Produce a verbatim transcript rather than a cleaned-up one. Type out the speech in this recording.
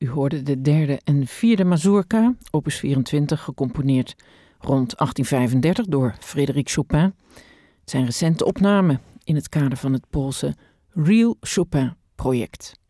U hoorde de derde en vierde mazurka, opus vierentwintig, gecomponeerd rond achttien vijfendertig door Frédéric Chopin. Het zijn recente opnamen in het kader van het Poolse Real Chopin project.